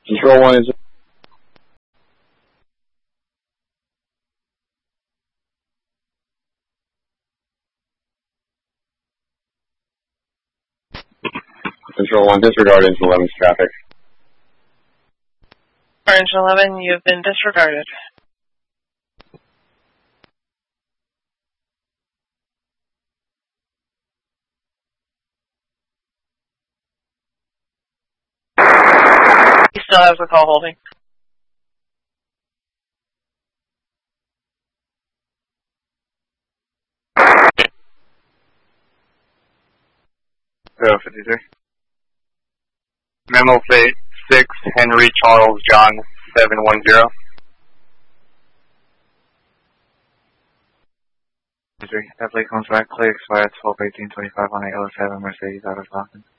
Control 1 is... Control 1, disregard engine 11's traffic. Orange 11, you've been disregarded. He still has the call holding. Go 53. Memo plate 6 Henry Charles John 710. 53. That plate comes back, plate expired 12/18/25 on a 07 Mercedes out of Stockton.